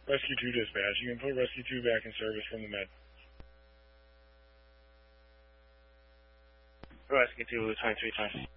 Rescue 2 dispatch. You can put Rescue 2 back in service from the med. Rescue 2, 23 times.